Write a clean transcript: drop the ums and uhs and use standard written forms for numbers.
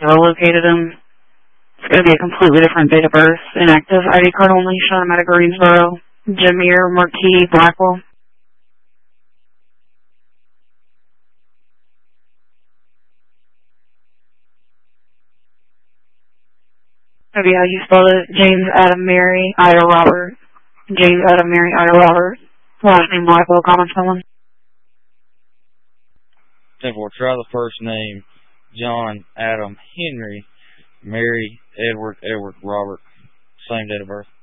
I located him. It's going to be a completely different date of birth. Inactive ID card only. Showing him out of Greensboro. Jameer Marquis Blackwell. Maybe how you spelled it. James Adam Mary Ida Robert. James Adam Mary Ida Robert. Last name Blackwell, common spelling. 10-4, try the first name. John Adam Henry Mary Edward Robert. Same date of birth.